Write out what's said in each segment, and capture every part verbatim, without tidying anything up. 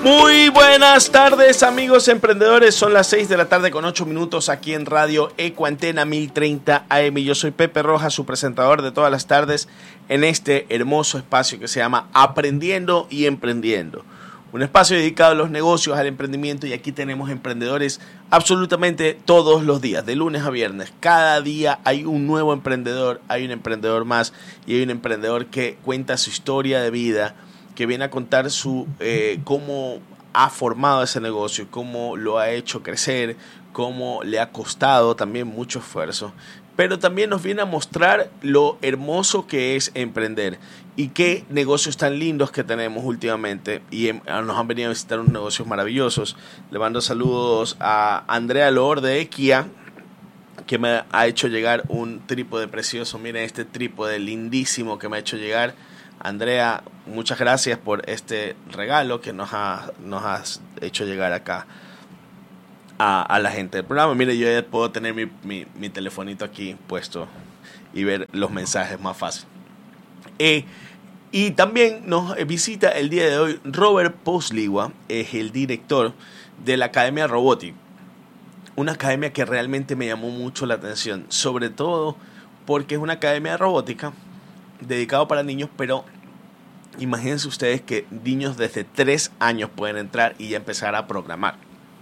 Muy buenas tardes, amigos emprendedores. Son las seis de la tarde con ocho minutos aquí en Radio Ecoantena mil treinta A M. Yo soy Pepe Rojas, su presentador de todas las tardes en este hermoso espacio que se llama Aprendiendo y Emprendiendo. Un espacio dedicado a los negocios, al emprendimiento, y aquí tenemos emprendedores absolutamente todos los días, de lunes a viernes. Cada día hay un nuevo emprendedor, hay un emprendedor más y hay un emprendedor que cuenta su historia de vida, que viene a contar su eh, cómo ha formado ese negocio, cómo lo ha hecho crecer, cómo le ha costado también mucho esfuerzo. Pero también nos viene a mostrar lo hermoso que es emprender y qué negocios tan lindos que tenemos últimamente. Y em, nos han venido a visitar unos negocios maravillosos. Le mando saludos a Andrea Loor de Equia, que me ha hecho llegar un trípode precioso. Miren este trípode lindísimo que me ha hecho llegar. Andrea, muchas gracias por este regalo que nos, ha, nos has hecho llegar acá a, a la gente del programa. Mire, yo ya puedo tener mi, mi, mi telefonito aquí puesto y ver los mensajes más fácil. Eh, y también nos visita el día de hoy Robert Posligua, es el director de la Academia Robotic. Una academia que realmente me llamó mucho la atención, sobre todo porque es una academia de robótica dedicado para niños, pero imagínense ustedes que niños desde tres años pueden entrar y ya empezar a programar.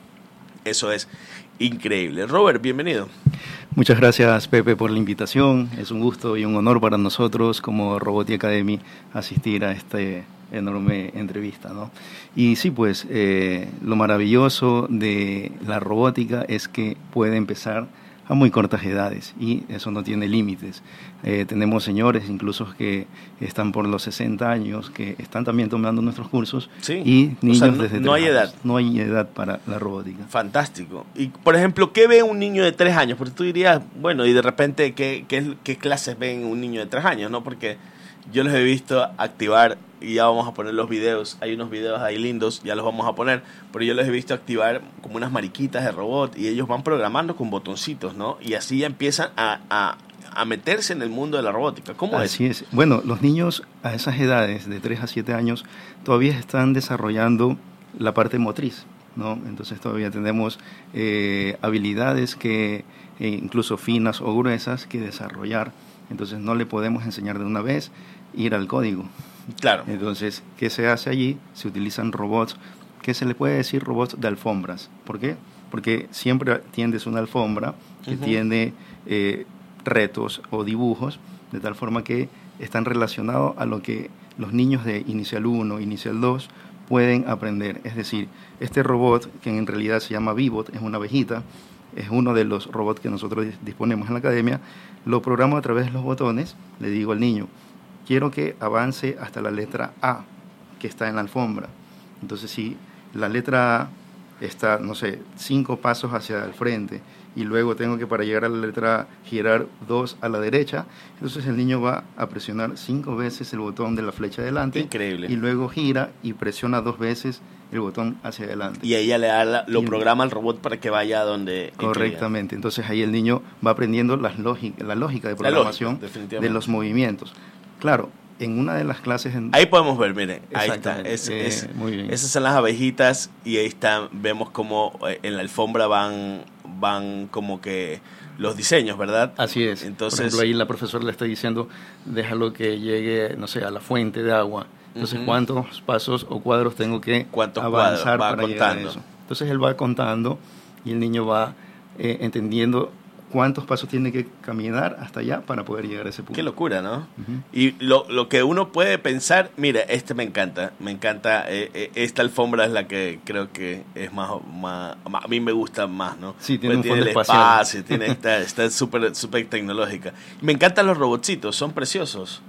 Eso es increíble. Robert, bienvenido. Muchas gracias, Pepe, por la invitación. Es un gusto y un honor para nosotros como Robotic Academy asistir a esta enorme entrevista, ¿no? Y sí, pues eh, lo maravilloso de la robótica es que puede empezar a muy cortas edades y eso no tiene límites. Eh, tenemos señores incluso que están por los sesenta años que están también tomando nuestros cursos, sí. Y niños, o sea, no, desde no hay años. edad. No hay edad para la robótica. Fantástico. Y por ejemplo, ¿qué ve un niño de tres años? Porque tú dirías, bueno, y de repente, ¿qué, qué, qué clases ven un niño de tres años? ¿No? Porque yo los he visto activar, y ya vamos a poner los videos, hay unos videos ahí lindos, ya los vamos a poner, pero yo los he visto activar como unas mariquitas de robot y ellos van programando con botoncitos, ¿no? Y así ya empiezan a, a, a meterse en el mundo de la robótica. ¿Cómo es? Así es. Bueno, los niños a esas edades, de tres a siete años, todavía están desarrollando la parte motriz, ¿no? Entonces todavía tenemos eh, habilidades que eh, incluso finas o gruesas que desarrollar. Entonces no le podemos enseñar de una vez ir al código. Claro. Entonces, ¿qué se hace allí? Se utilizan robots, que se le puede decir robots de alfombras. ¿Por qué? Porque siempre tiendes una alfombra que uh-huh. tiene eh, retos o dibujos, de tal forma que están relacionados a lo que los niños de Inicial uno, Inicial dos pueden aprender. Es decir, este robot, que en realidad se llama Vivot, es una abejita, es uno de los robots que nosotros disponemos en la academia, lo programo a través de los botones, le digo al niño, quiero que avance hasta la letra A, que está en la alfombra. Entonces, si la letra A está, no sé, cinco pasos hacia el frente, y luego tengo que para llegar a la letra A girar dos a la derecha, entonces el niño va a presionar cinco veces el botón de la flecha adelante. Increíble. Y luego gira y presiona dos veces el botón hacia adelante. Y ahí ya le da la, lo y programa al robot para que vaya a donde... Correctamente. Entonces ahí el niño va aprendiendo las lógica, la lógica de programación lógica, de los movimientos. Claro, en una de las clases... En... Ahí podemos ver, mire, ahí está. Es, eh, es, muy bien. Esas son las abejitas y ahí están, vemos como en la alfombra van, van como que los diseños, ¿verdad? Así es. Entonces, por ejemplo, ahí la profesora le está diciendo, déjalo que llegue, no sé, a la fuente de agua. Entonces, uh-huh. ¿cuántos pasos o cuadros tengo que avanzar va para contando. llegar a eso? Entonces, él va contando y el niño va eh, entendiendo cuántos pasos tiene que caminar hasta allá para poder llegar a ese punto. Qué locura, ¿no? Uh-huh. Y lo, lo que uno puede pensar, mira, este me encanta, me encanta, eh, eh, esta alfombra es la que creo que es más, más, más a mí me gusta más, ¿no? Sí, tiene pues un fondo tiene el espacio, tiene esta, está súper super tecnológica. Me encantan los robotcitos, son preciosos.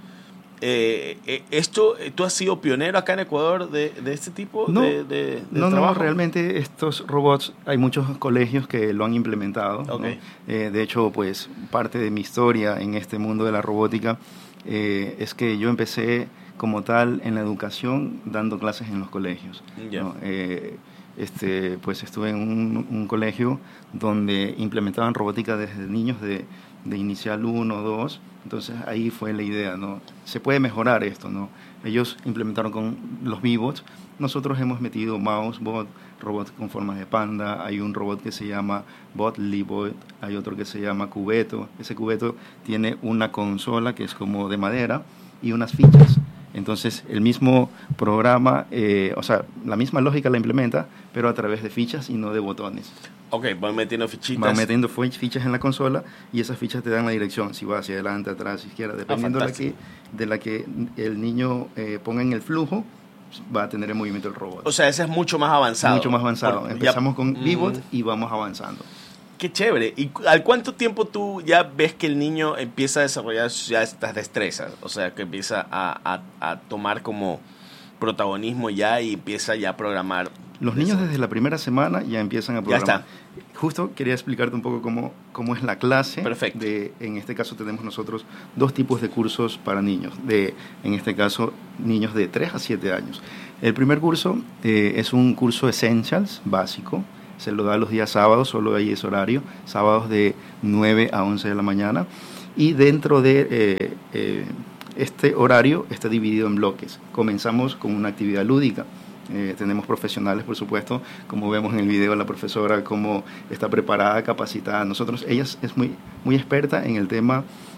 Eh, eh, esto, ¿tú has sido pionero acá en Ecuador de, de este tipo no, de, de, de no, trabajo? No, realmente estos robots, hay muchos colegios que lo han implementado. Okay. ¿no? Eh, de hecho, pues parte de mi historia en este mundo de la robótica eh, es que yo empecé como tal en la educación dando clases en los colegios. Yeah. ¿no? Eh, este, pues estuve en un, un colegio donde implementaban robótica desde niños de, de inicial uno, dos. Entonces ahí fue la idea, ¿no? Se puede mejorar esto, ¿no? Ellos implementaron con los V-Bots. Nosotros hemos metido mouse bot, robots con formas de panda. Hay un robot que se llama Botlibot, hay otro que se llama Cubeto. Ese Cubeto tiene una consola que es como de madera y unas fichas. Entonces, el mismo programa, eh, o sea, la misma lógica la implementa, pero a través de fichas y no de botones. Ok, van metiendo fichitas. Van metiendo fichas en la consola y esas fichas te dan la dirección, si va hacia adelante, atrás, izquierda, dependiendo ah, de, la que, de la que el niño eh, ponga en el flujo, va a tener el movimiento del robot. O sea, ese es mucho más avanzado. Mucho más avanzado. Por, Empezamos ya, con V-Bot mm, y vamos avanzando. Qué chévere. ¿Y al cuánto tiempo tú ya ves que el niño empieza a desarrollar ya estas destrezas? O sea, que empieza a, a, a tomar como protagonismo ya y empieza ya a programar. Los niños desde la primera semana ya empiezan a programar. Ya está. Justo quería explicarte un poco cómo, cómo es la clase. Perfecto. De, en este caso tenemos nosotros dos tipos de cursos para niños. De, en este caso, niños de tres a siete años. El primer curso eh, es un curso Essentials, básico. Se lo da los días sábados, solo ahí es horario. Sábados de nueve a once de la mañana. Y dentro de eh, eh, este horario está dividido en bloques. Comenzamos con una actividad lúdica. Eh, tenemos profesionales, por supuesto, como vemos en el video, la profesora cómo está preparada, capacitada. Nosotros, ella es muy, muy experta en el tema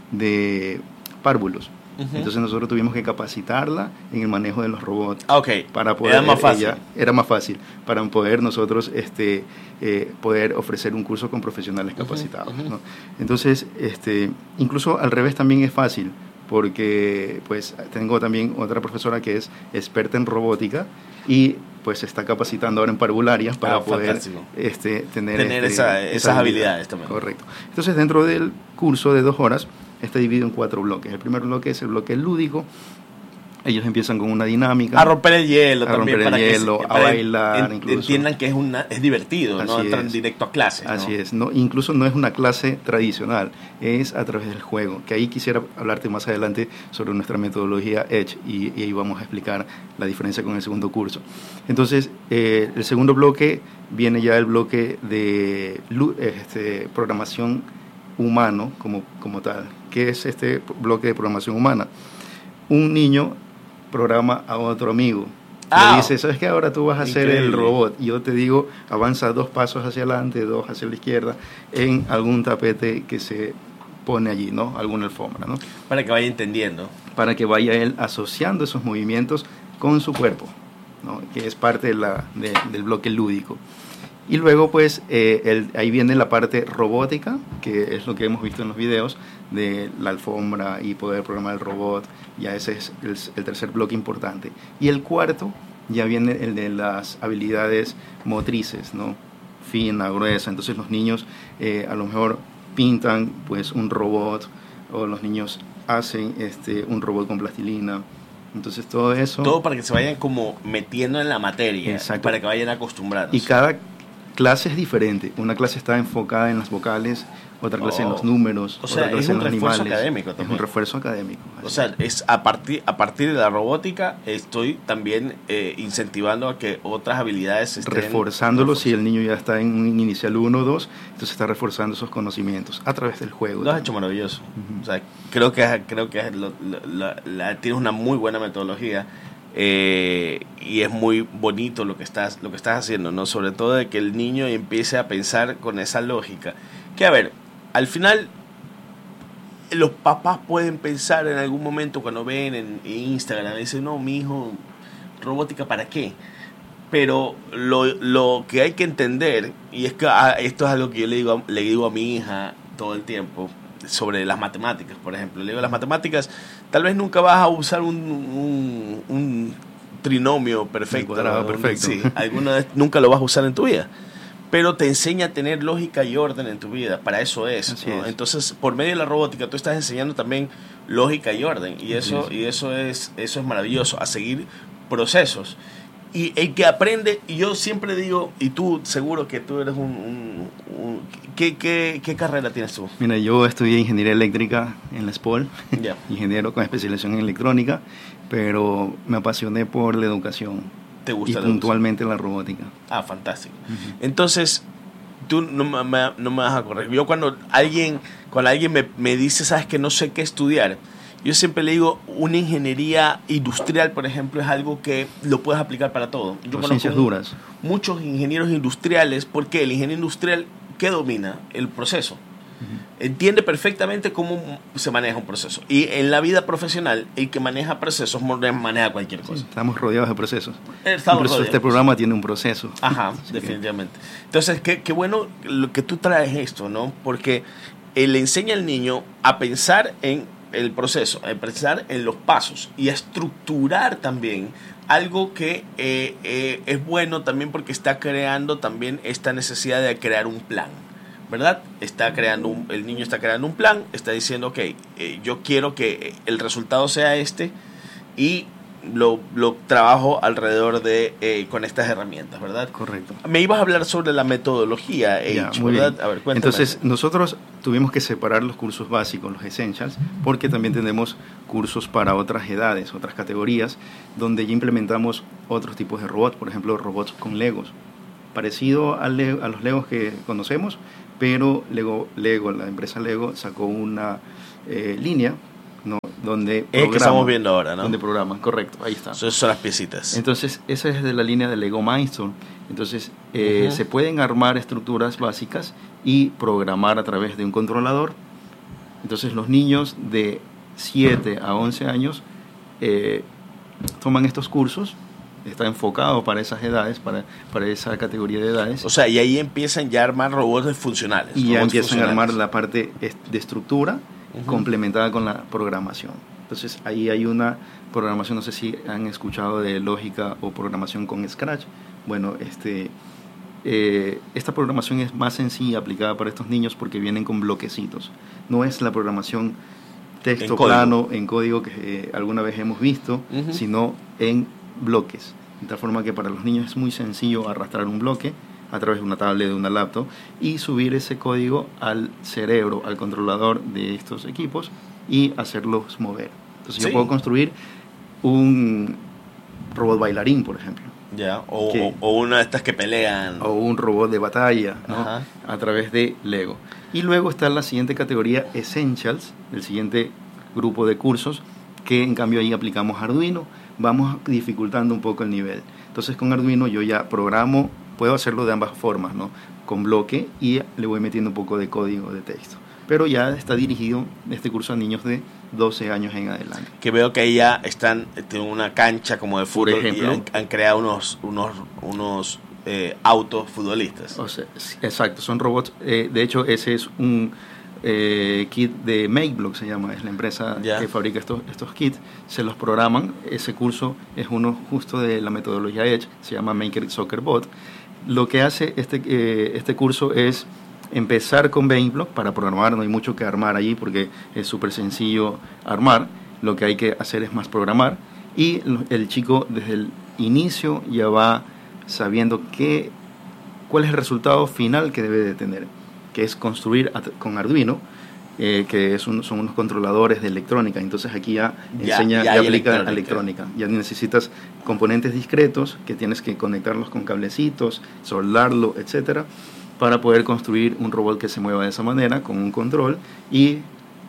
de párvulos. Uh-huh. Entonces nosotros tuvimos que capacitarla en el manejo de los robots. Okay. Para poder, era más fácil. Ella, era más fácil para poder nosotros este, eh, poder ofrecer un curso con profesionales capacitados. Uh-huh. ¿No? Entonces, este, incluso al revés también es fácil, porque pues tengo también otra profesora que es experta en robótica y pues se está capacitando ahora en parvularias para ah, poder este, tener, tener este, esa, esas, esas habilidades también. Correcto. Entonces, dentro del curso de dos horas está dividido en cuatro bloques. El primer bloque es el bloque lúdico. Ellos empiezan con una dinámica. A romper el hielo a también. romper para el hielo, que, a bailar. En, entiendan que es, una, es divertido, así no entran es. directo a clases. Así ¿no? es. No, incluso no es una clase tradicional, es a través del juego. Que ahí quisiera hablarte más adelante sobre nuestra metodología Edge y, y ahí vamos a explicar la diferencia con el segundo curso. Entonces, eh, el segundo bloque viene ya el bloque de este, programación humano como, como tal. ¿Qué es este bloque de programación humana? Un niño programa a otro amigo. Ah, le dice, ¿sabes qué? Ahora tú vas a increíble. ser el robot. Y yo te digo, avanza dos pasos hacia adelante, dos hacia la izquierda, en algún tapete que se pone allí, ¿no? Alguna alfombra, ¿no? Para que vaya entendiendo. Para que vaya él asociando esos movimientos con su cuerpo, ¿no? Que es parte de la, de, del bloque lúdico. Y luego, pues, eh, el, ahí viene la parte robótica, que es lo que hemos visto en los videos, de la alfombra y poder programar el robot. Ya ese es el, el tercer bloque importante. Y el cuarto ya viene el de las habilidades motrices, ¿no? Fina, gruesa. Entonces los niños eh, a lo mejor pintan, pues, un robot, o los niños hacen este, un robot con plastilina. Entonces todo eso... Todo para que se vayan como metiendo en la materia. Exacto. Para que vayan acostumbrados. Y cada clase es diferente. Una clase está enfocada en las vocales, otra clase oh. en los números, o sea, otra clase es un en los refuerzo animales. académico también. Es un refuerzo académico. O sea, es a partir a partir de la robótica estoy también eh, incentivando a que otras habilidades estén reforzándolo. Si el niño ya está en un inicial uno o dos, entonces está reforzando esos conocimientos a través del juego. Lo has hecho maravilloso. Uh-huh. O sea, creo que creo que lo, lo, la, la, tienes una muy buena metodología. Eh, y es muy bonito lo que estás lo que estás haciendo, ¿no? Sobre todo de que el niño empiece a pensar con esa lógica. Que a ver, al final los papás pueden pensar en algún momento cuando ven en Instagram, dicen, no, mi hijo, robótica, ¿para qué? Pero lo, lo que hay que entender, y es que ah, esto es algo que yo le digo, le digo a mi hija todo el tiempo, sobre las matemáticas, por ejemplo. Le digo, las matemáticas, tal vez nunca vas a usar un, un, un trinomio perfecto. Un cuadrado ¿no? perfecto. Sí, alguna vez nunca lo vas a usar en tu vida. Pero te enseña a tener lógica y orden en tu vida. Para eso es, ¿no? es. Entonces, por medio de la robótica, tú estás enseñando también lógica y orden. Y eso, sí. y eso es, eso es maravilloso, a seguir procesos. Y el que aprende, y yo siempre digo, y tú seguro que tú eres un... un, un ¿qué, qué, ¿Qué carrera tienes tú? Mira, yo estudié ingeniería eléctrica en la S P O L, yeah. ingeniero con especialización en electrónica, pero me apasioné por la educación. ¿Te gusta y la puntualmente la robótica. Ah, fantástico. Uh-huh. Entonces, tú no me, no me vas a corregir. Yo cuando alguien, cuando alguien me, me dice, sabes que no sé qué estudiar, yo siempre le digo, una ingeniería industrial, por ejemplo, es algo que lo puedes aplicar para todo. Yo conozco ciencias duras. Muchos ingenieros industriales, porque el ingeniero industrial, ¿qué domina? El proceso. Uh-huh. Entiende perfectamente cómo se maneja un proceso. Y en la vida profesional, el que maneja procesos maneja cualquier cosa. Sí, estamos rodeados de procesos. Estamos rodeados. Este programa tiene un proceso. Ajá, definitivamente. Que... Entonces, qué, qué bueno lo que tú traes esto, ¿no? Porque él le enseña al niño a pensar en el proceso, a pensar en los pasos y a estructurar también algo que eh, eh, es bueno también porque está creando también esta necesidad de crear un plan, ¿verdad? Está creando un, el niño está creando un plan, está diciendo, ok, eh, yo quiero que el resultado sea este y lo, lo trabajo alrededor de, eh, con estas herramientas, ¿verdad? Correcto. Me ibas a hablar sobre la metodología, ya, H, muy ¿verdad? bien. A ver, cuéntame. Entonces, nosotros tuvimos que separar los cursos básicos, los essentials, porque también tenemos cursos para otras edades, otras categorías, donde ya implementamos otros tipos de robots, por ejemplo, robots con Legos, parecido a, Le- a los Legos que conocemos, pero Lego, Lego, la empresa Lego sacó una eh, línea, ¿no? Donde es programa, que estamos viendo ahora, ¿no? Donde programan, correcto, ahí está. Esas son las piecitas. Entonces, esa es de la línea de Lego Mindstorm. Entonces, eh, uh-huh. se pueden armar estructuras básicas y programar a través de un controlador. Entonces, los niños de siete a once años eh, toman estos cursos. Está enfocado para esas edades, para, para esa categoría de edades. O sea, y ahí empiezan ya a armar robots funcionales. Y ya robots empiezan a armar la parte de estructura, uh-huh. complementada con la programación. Entonces ahí hay una programación, no sé si han escuchado de lógica o programación con Scratch. Bueno, este, eh, esta programación es más sencilla aplicada para estos niños porque vienen con bloquecitos. No es la programación texto en plano, código. en código que eh, alguna vez hemos visto, uh-huh. sino en bloques. De tal forma que para los niños es muy sencillo arrastrar un bloque a través de una tablet, de una laptop, y subir ese código al cerebro, al controlador de estos equipos y hacerlos mover. Entonces sí. yo puedo construir un robot bailarín, por ejemplo. Ya, o, que, o, o una de estas que pelean. O un robot de batalla, ¿no? A través de Lego. Y luego está la siguiente categoría, Essentials, el siguiente grupo de cursos, que en cambio ahí aplicamos Arduino. Vamos dificultando un poco el nivel. Entonces con Arduino yo ya programo, puedo hacerlo de ambas formas, ¿no? Con bloque y le voy metiendo un poco de código de texto. Pero ya está dirigido este curso a niños de doce años en adelante. Que veo que ahí ya están en una cancha como de fútbol. Por ejemplo, y han, han creado unos, unos, unos eh, autos futbolistas. O sea, exacto, son robots. Eh, de hecho, ese es un... Eh, kit de MakeBlock se llama, es la empresa yeah. que fabrica estos, estos kits, se los programan. Ese curso es uno justo de la metodología Edge, se llama Maker Soccer Bot. Lo que hace este, eh, este curso es empezar con MakeBlock para programar, no hay mucho que armar allí porque es súper sencillo armar, lo que hay que hacer es más programar, y el chico desde el inicio ya va sabiendo qué, cuál es el resultado final que debe de tener, que es construir con Arduino, eh, que es un, son unos controladores de electrónica. Entonces aquí ya, ya enseña, ya, ya aplica electrónica. electrónica. Ya necesitas componentes discretos que tienes que conectarlos con cablecitos, soldarlo, etcétera, para poder construir un robot que se mueva de esa manera, con un control, y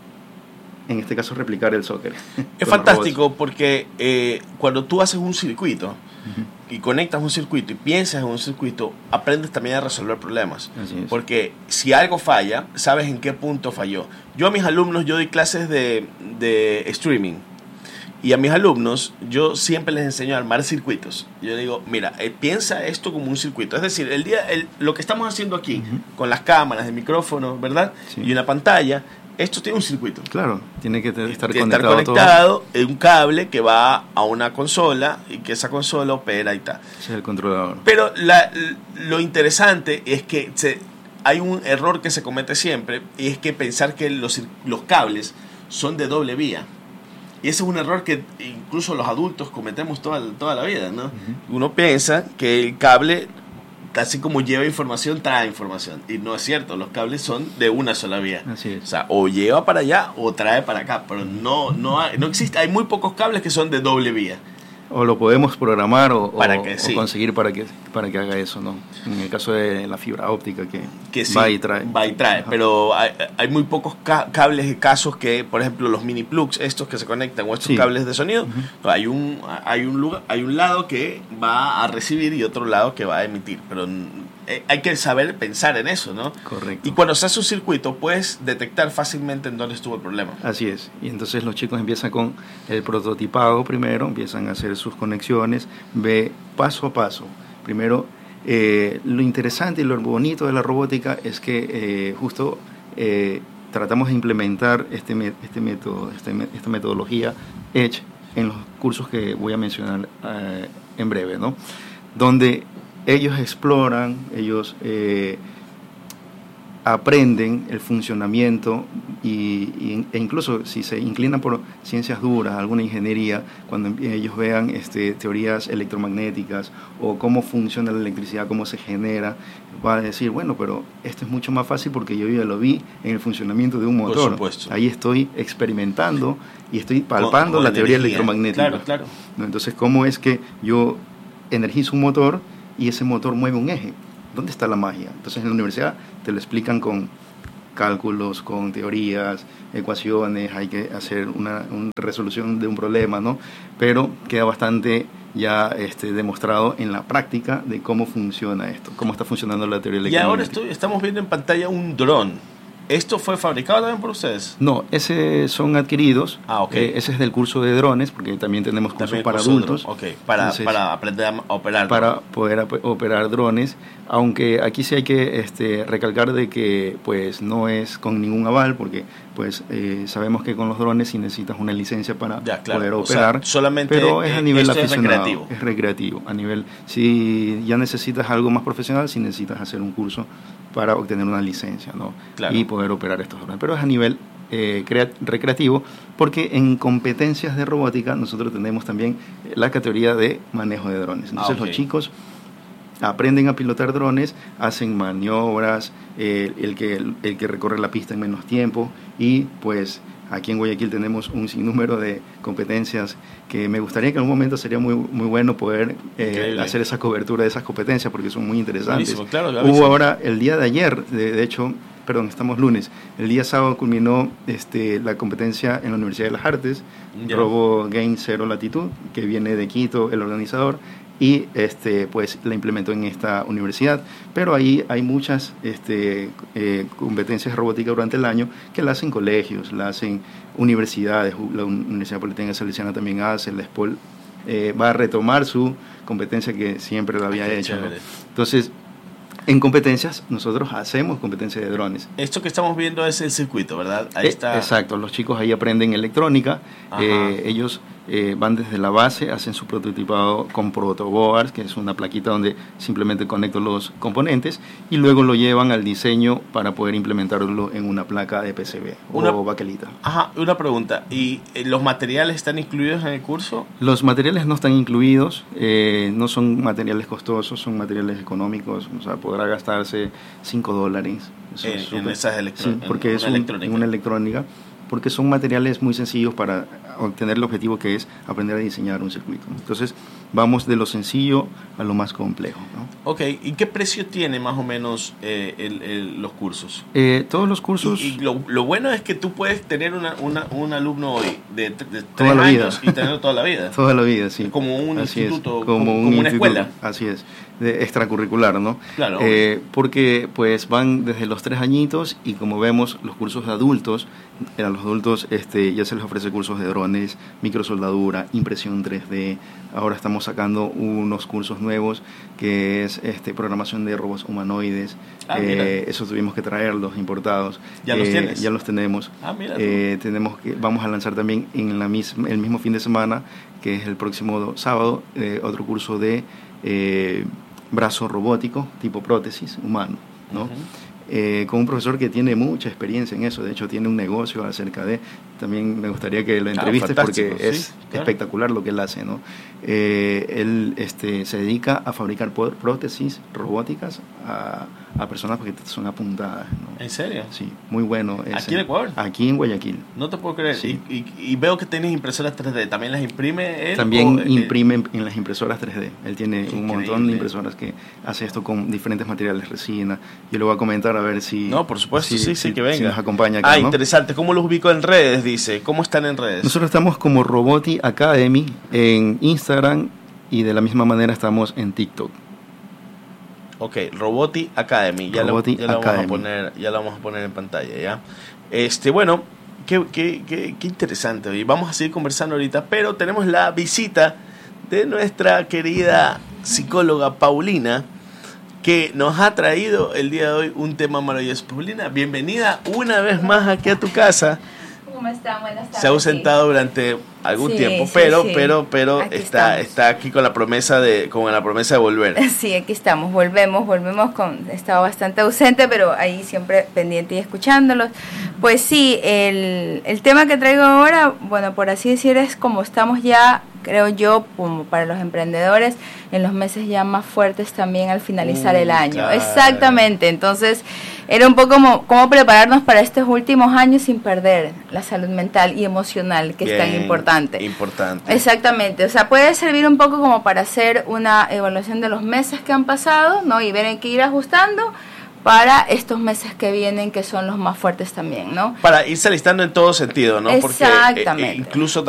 en este caso replicar el soccer. Es fantástico porque eh, cuando tú haces un circuito, uh-huh. y conectas un circuito y piensas en un circuito, aprendes también a resolver problemas. Así es. Porque si algo falla, sabes en qué punto falló. Yo a mis alumnos, yo doy clases de, de streaming. Y a mis alumnos, yo siempre les enseño a armar circuitos. Yo digo, mira, eh, piensa esto como un circuito. Es decir, el día, el, lo que estamos haciendo aquí, uh-huh. con las cámaras, el micrófono, ¿verdad? Sí. Y una pantalla, esto tiene un circuito. Claro, tiene que estar tiene conectado, estar conectado en un cable que va a una consola y que esa consola opera y tal. Ese es el controlador. Pero la, lo interesante es que se, hay un error que se comete siempre, y es que pensar que los, los cables son de doble vía. Y ese es un error que incluso los adultos cometemos toda, toda la vida, ¿no? Uh-huh. Uno piensa que el cable, así como lleva información, trae información. Y no es cierto, los cables son de una sola vía. Así es. O sea, o lleva para allá o trae para acá. Pero no, no, hay, no existe, hay muy pocos cables que son de doble vía. o lo podemos programar o, para o, que, o sí. conseguir para que para que haga eso, ¿no? En el caso de la fibra óptica que, que sí, va y trae. Va y trae, Ajá. pero hay, hay muy pocos ca- cables de casos que, por ejemplo, los mini plugs, estos que se conectan, o estos sí. cables de sonido, uh-huh. hay un hay un lugar, hay un lado que va a recibir y otro lado que va a emitir, pero eh, hay que saber pensar en eso, ¿no? Correcto. Y cuando se hace un circuito, puedes detectar fácilmente en dónde estuvo el problema. Así es. Y entonces los chicos empiezan con el prototipado primero, empiezan a hacer sus conexiones, ve paso a paso. Primero, eh, lo interesante y lo bonito de la robótica es que eh, justo eh, tratamos de implementar este, este método, este, esta metodología Edge en los cursos que voy a mencionar eh, en breve, ¿no? Donde ellos exploran, ellos eh, aprenden el funcionamiento y, y, e incluso si se inclinan por ciencias duras, alguna ingeniería, cuando ellos vean este, teorías electromagnéticas o cómo funciona la electricidad, cómo se genera, va a decir, bueno, pero esto es mucho más fácil porque yo ya lo vi en el funcionamiento de un motor. Por supuesto. Ahí estoy experimentando y estoy palpando con, con la teoría energía. electromagnética. Claro, claro. Entonces, ¿cómo es que yo energizo un motor y ese motor mueve un eje? ¿Dónde está la magia? Entonces en la universidad te lo explican con cálculos, con teorías, ecuaciones, hay que hacer una, una resolución de un problema, ¿no? Pero queda bastante ya este, demostrado en la práctica de cómo funciona esto, cómo está funcionando la teoría electromagnética. Y ahora estoy, estamos viendo en pantalla un dron. ¿Esto fue fabricado también por ustedes? No, ese son adquiridos. Ah, ok. Eh, ese es del curso de drones, porque también tenemos cursos también para adultos. Ok, para, Entonces, para aprender a operar. Para drones. poder ap- operar drones, aunque aquí sí hay que este, recalcar de que pues no es con ningún aval, porque pues eh, sabemos que con los drones sí necesitas una licencia para ya, claro. poder operar. O sea, solamente pero es a nivel aficionado. Es recreativo. Es recreativo. A nivel, si ya necesitas algo más profesional, sí necesitas hacer un curso para obtener una licencia, ¿no? Claro. Y poder operar estos drones. Pero es a nivel eh, crea- recreativo, porque en competencias de robótica nosotros tenemos también la categoría de manejo de drones. Entonces ah, okay. los chicos aprenden a pilotar drones, hacen maniobras, eh, el, que, el, el que recorre la pista en menos tiempo, y pues aquí en Guayaquil tenemos un sinnúmero de competencias que me gustaría que en un momento sería muy muy bueno poder eh, hacer esa cobertura de esas competencias porque son muy interesantes. Claro, Hubo ahora, el día de ayer, de, de hecho, perdón, estamos lunes, el día sábado culminó este, la competencia en la Universidad de las Artes, yeah. Robo Game Zero Latitud, que viene de Quito, el organizador, y este pues la implementó en esta universidad, pero ahí hay muchas este, eh, competencias robóticas durante el año que la hacen colegios, la hacen universidades, la Universidad Politécnica Salesiana también hace, la ESPOL eh, va a retomar su competencia que siempre la había Ay, hecho, ¿no? Entonces en competencias nosotros hacemos competencia de drones. Esto que estamos viendo es el circuito, ¿verdad? Ahí eh, está. Exacto, los chicos ahí aprenden electrónica, eh, ellos Eh, van desde la base, hacen su prototipado con protoboards, que es una plaquita donde simplemente conecto los componentes, y luego lo llevan al diseño para poder implementarlo en una placa de P C B una, o baquelita. Ajá, una pregunta, ¿y los materiales están incluidos en el curso? Los materiales no están incluidos, eh, no son materiales costosos, son materiales económicos, o sea, podrá gastarse cinco dólares. En, es en esas electro- sí, porque en es una un, electrónica. en una electrónica, porque son materiales muy sencillos para obtener el objetivo que es aprender a diseñar un circuito. Entonces, vamos de lo sencillo a lo más complejo, ¿no? Ok, ¿y qué precio tiene más o menos eh, el, el, los cursos? Eh, todos los cursos... Y, y lo, lo bueno es que tú puedes tener una, una, un alumno hoy de, de toda tres la años vida. y tenerlo toda la vida. Toda la vida, sí. Como un Así instituto, es, como, como, un como una instituto, escuela. Así es, de extracurricular, ¿no? Claro. Eh, porque pues van desde los tres añitos y como vemos los cursos de adultos, a los adultos este, ya se les ofrece cursos de drones, microsoldadura, impresión tres D. Ahora estamos sacando unos cursos nuevos que es este, programación de robots humanoides. Ah, eh, eso tuvimos que traerlos importados. ¿Ya los eh, tienes? Ya los tenemos. Ah, mira. Eh, tenemos que, vamos a lanzar también en la misma, el mismo fin de semana, que es el próximo sábado, eh, otro curso de eh, brazo robótico tipo prótesis humano, ¿no? Uh-huh. eh, con un profesor que tiene mucha experiencia en eso. De hecho, tiene un negocio acerca de... También me gustaría que lo entrevistes, ah, porque sí, es claro. espectacular lo que él hace, ¿no? Eh, él este, se dedica a fabricar prótesis robóticas a, a personas que son apuntadas, ¿no? ¿En serio? Sí, muy bueno. ¿Aquí ese. en Ecuador? Aquí en Guayaquil. No te puedo creer. Sí. Y, y, y veo que tienes impresoras tres D. ¿También las imprime él? También o, imprime eh, en las impresoras tres D. Él tiene un increíble. montón de impresoras que hace esto con diferentes materiales, resina. Yo le voy a comentar a ver si... No, por supuesto, si, sí, sí, si, que venga. Si nos acompaña acá, Ah, ¿no? interesante. ¿Cómo los ubico en redes, dice? ¿Cómo están en redes? Nosotros estamos como Roboti Academy en Instagram y de la misma manera estamos en TikTok. Ok, Roboti Academy. Ya, Roboti lo, ya, lo Academy. Vamos a poner, ya lo vamos a poner en pantalla, ¿ya? Este, bueno, qué, qué, qué, qué interesante. Y vamos a seguir conversando ahorita, pero tenemos la visita de nuestra querida psicóloga Paulina, que nos ha traído el día de hoy un tema maravilloso. Paulina, bienvenida una vez más aquí a tu casa. ¿Cómo están? Buenas tardes. Se ha ausentado durante algún sí, tiempo, sí, pero, sí. pero, pero Aquí está, estamos. está aquí con la promesa de, con la promesa de volver. Sí, aquí estamos, volvemos, volvemos con, he estado bastante ausente, pero ahí siempre pendiente y escuchándolos. Pues sí, el, el tema que traigo ahora, bueno, por así decir, es como estamos ya, creo yo, como para los emprendedores, en los meses ya más fuertes también al finalizar Mm, el año. claro. Exactamente, entonces era un poco como cómo prepararnos para estos últimos años sin perder la salud mental y emocional, que Bien, es tan importante. Importante. Exactamente, o sea, puede servir un poco como para hacer una evaluación de los meses que han pasado, ¿no? Y ver en qué ir ajustando para estos meses que vienen, que son los más fuertes también, ¿no? Para irse alistando en todo sentido, ¿no? Porque eh, Exactamente. eh, incluso